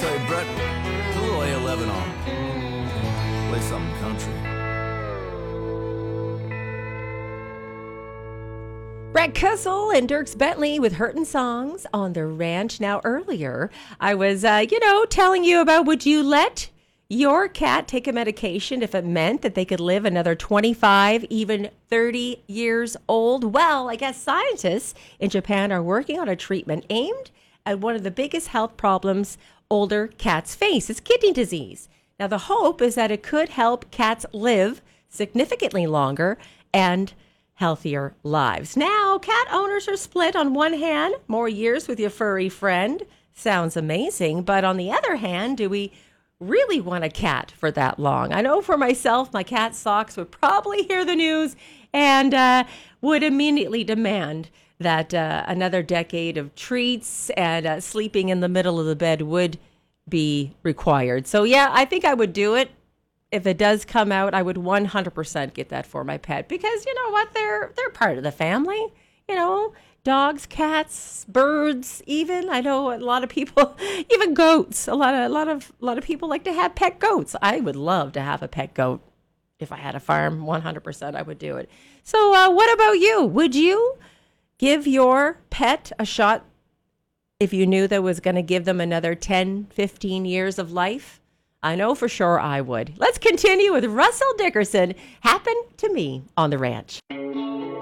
Hey, Brett, put a little A11 on. Play something country. Brett Kessel and Dierks Bentley with Hurtin' Songs on the ranch. Now, earlier, I was, telling you about, would you let your cat take a medication if it meant that they could live another 25, even 30 years old? Well, I guess scientists in Japan are working on a treatment aimed at one of the biggest health problems older cats face. It's kidney disease. Now, the hope is that it could help cats live significantly longer and healthier lives. Now, cat owners are split. On one hand, more years with your furry friend sounds amazing. But on the other hand, do we really want a cat for that long? I know for myself, my cat Socks would probably hear the news and would immediately demand that another decade of treats and sleeping in the middle of the bed would be required. So yeah, I think I would do it. If it does come out, I would 100% get that for my pet because you know what? They're part of the family. You know, dogs, cats, birds, even. I know a lot of people, even goats. A lot of people like to have pet goats. I would love to have a pet goat. If I had a farm, 100% I would do it. So what about you? Would you give your pet a shot if you knew that was going to give them another 10, 15 years of life? I know for sure I would. Let's continue with Russell Dickerson. Happened to Me on the ranch.